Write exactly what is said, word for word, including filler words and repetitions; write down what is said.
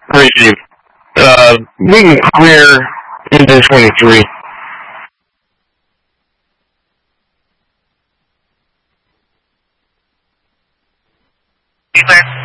Appreciate it. Uh, we can clear into twenty-three. Clear.